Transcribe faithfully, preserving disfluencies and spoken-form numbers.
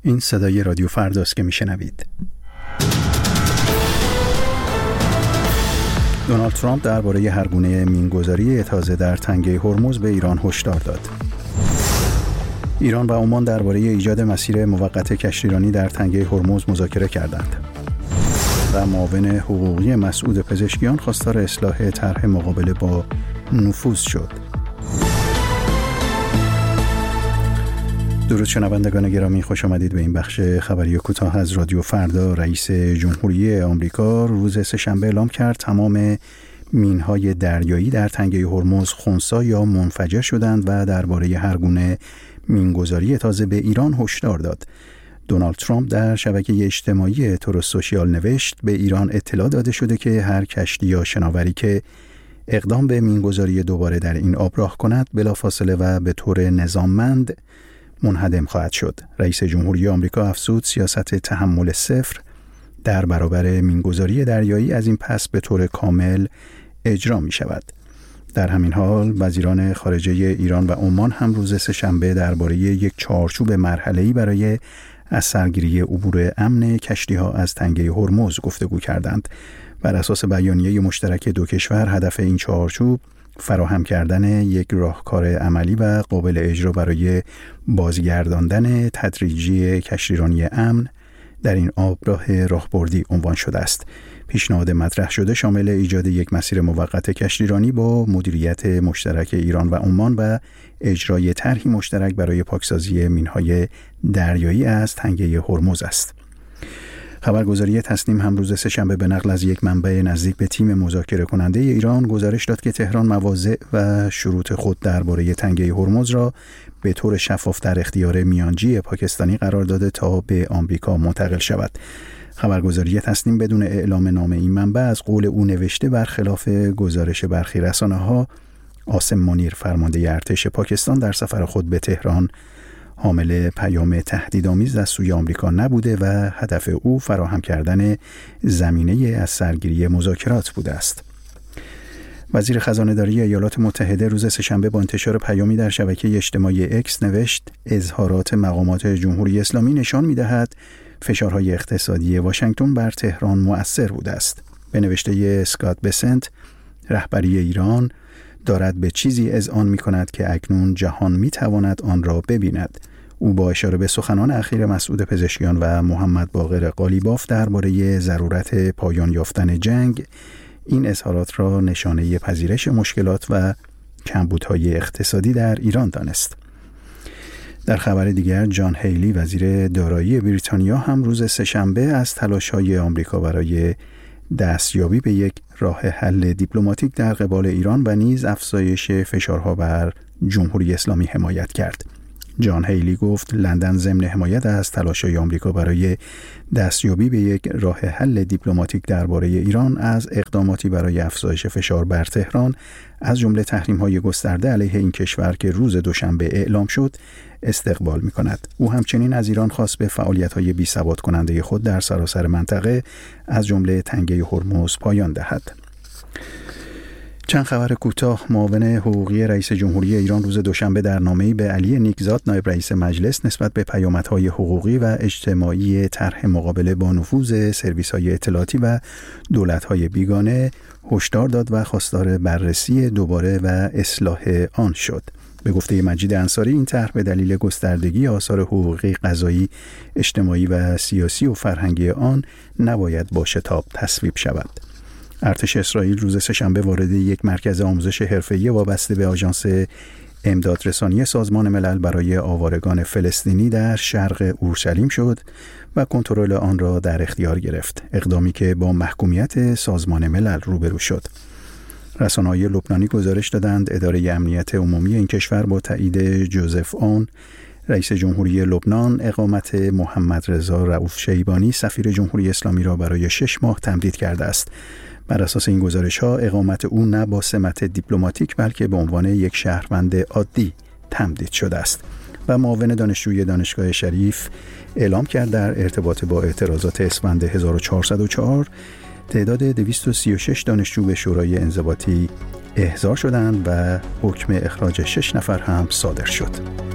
این صدای رادیو فرداست که میشنوید. دونالد ترامپ درباره هرگونه مینگذاری تازه در تنگه هرمز به ایران هشدار داد. ایران و عمان درباره ایجاد مسیر موقت کشتیرانی در تنگه هرمز مذاکره کردند. و معاون حقوقی مسعود پزشکیان خواستار اصلاح طرح مقابله با نفوذ شد. درود شنوندگان گرامی، خوش آمدید به این بخش خبری کوتاه از رادیو فردا. رئیس جمهوری آمریکا روز سه‌شنبه اعلام کرد تمام مین‌های دریایی در تنگه هرمز خنثی یا منفجر شدند و درباره هر گونه مینگذاری تازه به ایران هشدار داد. دونالد ترامپ در شبکه اجتماعی تروث سوشیال نوشت به ایران اطلاع داده شده که هر کشتی یا شناوری که اقدام به مینگذاری دوباره در این آب راه کند بلافاصله و به طور نظاممند منهدم خواهد شد. رئیس جمهوری آمریکا افزود سیاست تحمل صفر در برابر مینگذاری دریایی از این پس به طور کامل اجرا می شود. در همین حال وزیران خارجه ایران و عمان هم روز سه‌شنبه درباره یک چارچوب مرحله‌ای برای از سرگیری عبور امن کشتی‌ها از تنگه هرمز گفتگو کردند. بر اساس بیانیه مشترک دو کشور هدف این چارچوب فراهم کردن یک راهکار عملی و قابل اجرا برای بازگرداندن تدریجی کشتیرانی امن در این آبراه راهبردی عنوان شده است. پیشنهاد مطرح شده شامل ایجاد یک مسیر موقت کشتیرانی با مدیریت مشترک ایران و عمان و اجرای طرحی مشترک برای پاکسازی مین‌های دریایی از تنگه هرمز است. خبرگزاری تسنیم هم روز سه‌شنبه به نقل از یک منبع نزدیک به تیم مذاکره کننده ایران گزارش داد که تهران مواضع و شروط خود درباره تنگه هرمز را به طور شفاف در اختیار میانجی پاکستانی قرار داده تا به آمریکا منتقل شود. خبرگزاری تسنیم بدون اعلام نام این منبع از قول او نوشته برخلاف گزارش برخی رسانه‌ها عاصم منیر فرمانده ارتش پاکستان در سفر خود به تهران حامل پیام تهدیدآمیز از سوی آمریکا نبوده و هدف او فراهم کردن زمینه از سرگیری مذاکرات بوده است. وزیر خزانه‌داری ایالات متحده روز سه‌شنبه با انتشار پیامی در شبکه اجتماعی اکس نوشت اظهارات مقامات جمهوری اسلامی نشان می‌دهد فشارهای اقتصادی واشنگتن بر تهران مؤثر بوده است. به نوشته اسکات بسنت، رهبری ایران دارد به چیزی اذعان می‌کند که اکنون جهان می‌تواند آن را ببیند. او با اشاره به سخنان اخیر مسعود پزشکیان و محمد باقر قالیباف درباره ضرورت پایان یافتن جنگ این اظهارات را نشانه پذیرش مشکلات و کمبودهای اقتصادی در ایران دانست. در خبر دیگر جان هیلی وزیر دارایی بریتانیا هم روز سه‌شنبه از تلاش‌های آمریکا برای دستیابی به یک راه حل دیپلماتیک در قبال ایران و نیز افزایش فشارها بر جمهوری اسلامی حمایت کرد. جان هیلی گفت لندن ضمن حمایت از تلاش‌های آمریکا برای دستیابی به یک راه حل دیپلماتیک درباره ایران از اقداماتی برای افزایش فشار بر تهران از جمله تحریم‌های گسترده علیه این کشور که روز دوشنبه اعلام شد استقبال می‌کند. او همچنین از ایران خواست به فعالیت‌های بی‌ثبات کننده خود در سراسر منطقه از جمله تنگه هرمز پایان دهد. چند خبر کوتاه. معاون حقوقی رئیس جمهوری ایران روز دوشنبه در نامه‌ای به علی نیکزاد نایب رئیس مجلس نسبت به پیامدهای حقوقی و اجتماعی طرح مقابله با نفوذ سرویس‌های اطلاعاتی و دولت‌های بیگانه هشدار داد و خواستار بررسی دوباره و اصلاح آن شد. به گفته مجید انصاری این طرح به دلیل گستردگی آثار حقوقی، قضایی، اجتماعی و سیاسی و فرهنگی آن نباید با شتاب تصویب شود. ارتش اسرائیل روز سه‌شنبه وارد یک مرکز آموزش حرفه‌ای وابسته به آژانس امدادرسانی سازمان ملل برای آوارگان فلسطینی در شرق اورشلیم شد و کنترل آن را در اختیار گرفت، اقدامی که با محکومیت سازمان ملل روبرو شد. رسانه‌های لبنانی گزارش دادند اداره امنیت عمومی این کشور با تایید جوزف اون رئیس جمهوری لبنان اقامت محمد رضا رؤوف شیبانی سفیر جمهوری اسلامی را برای شش ماه تمدید کرده است. بر اساس این گزارش‌ها اقامت او نه با سمت دیپلماتیک بلکه به عنوان یک شهروند عادی تمدید شده است. و معاون دانشجوی دانشگاه شریف اعلام کرد در ارتباط با اعتراضات اسفند هزار و چهارصد و چهار تعداد دویست و سی و شش دانشجو به شورای انضباطی احضار شدند و حکم اخراج شش نفر هم صادر شد.